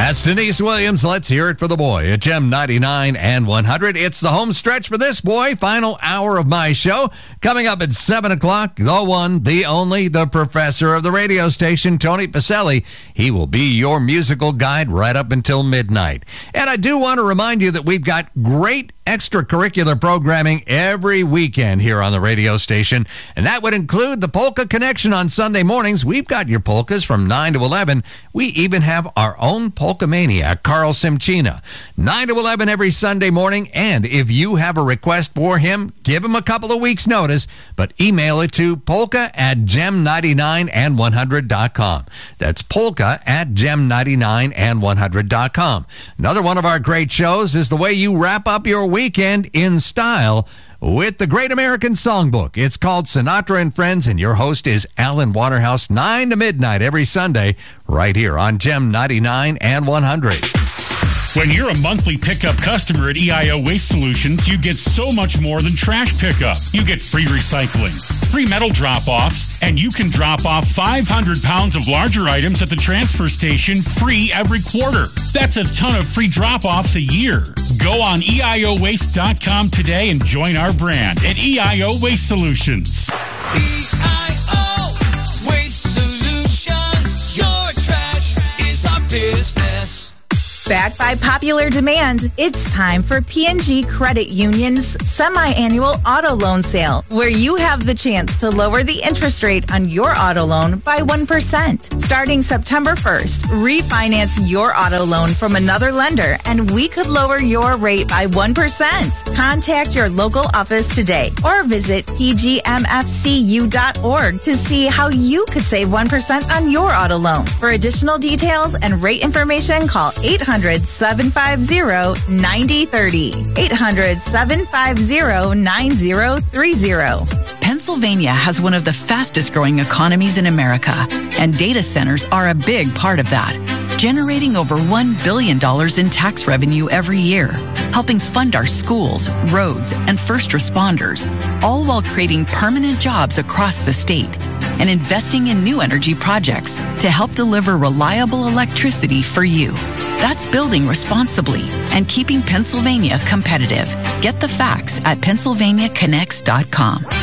That's Denise Williams. Let's hear it for the boy at Gem 99 and 100. It's the home stretch for this boy. Final hour of my show. Coming up at 7 o'clock, the one, the only, the professor of the radio station, Tony Pacelli. He will be your musical guide right up until midnight. And I do want to remind you that we've got great extracurricular programming every weekend here on the radio station, and that would include the Polka Connection on Sunday mornings. We've got your polkas from 9 to 11. We even have our own polka maniac, Carl Simchina, 9 to 11 every Sunday morning. And if you have a request for him, give him a couple of weeks' notice, but email it to polka@gem99and100.com. That's polka@gem99and100.com. Another one of our great shows is the way you wrap up your weekend in style with the Great American Songbook. It's called Sinatra and Friends, and your host is Alan Waterhouse, 9 to midnight every Sunday, right here on Gem 99 and 100. When you're a monthly pickup customer at EIO Waste Solutions, you get so much more than trash pickup. You get free recycling, free metal drop-offs, and you can drop off 500 pounds of larger items at the transfer station free every quarter. That's a ton of free drop-offs a year. Go on EIOWaste.com today and join our brand at EIO Waste Solutions. EIO Waste Solutions, your trash is our business. Backed by popular demand, it's time for P&G Credit Union's semi-annual auto loan sale, where you have the chance to lower the interest rate on your auto loan by 1%. Starting September 1st, refinance your auto loan from another lender, and we could lower your rate by 1%. Contact your local office today or visit pgmfcu.org to see how you could save 1% on your auto loan. For additional details and rate information, call 800-750-9030. 800-750-9030. Pennsylvania has one of the fastest growing economies in America, and data centers are a big part of that, generating over $1 billion in tax revenue every year, helping fund our schools, roads, and first responders, all while creating permanent jobs across the state and investing in new energy projects to help deliver reliable electricity for you. That's building responsibly and keeping Pennsylvania competitive. Get the facts at PennsylvaniaConnects.com.